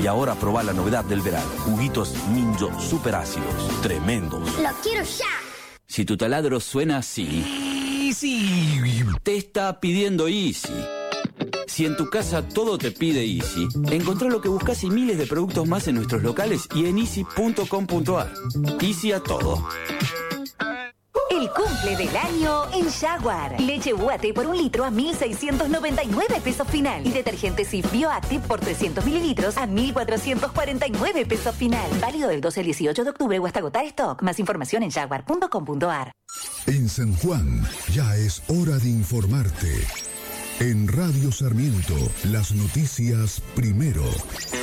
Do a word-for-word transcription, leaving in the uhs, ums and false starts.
Y ahora probá la novedad del verano. Juguitos Minzo super ácidos. Tremendos. ¡Lo quiero ya! Si tu taladro suena así... Easy. Te está pidiendo Easy. Si en tu casa todo te pide Easy, encontrá lo que buscas y miles de productos más en nuestros locales y en easy punto com punto ar. Easy a todo. El cumple del año en Jaguar. Leche U A T por un litro a mil seiscientos noventa y nueve pesos final. Y detergente Cif Bioactive por trescientos mililitros a mil cuatrocientos cuarenta y nueve pesos final. Válido del doce al dieciocho de octubre o hasta agotar stock. Más información en jaguar punto com punto ar. En San Juan ya es hora de informarte. En Radio Sarmiento, las noticias primero.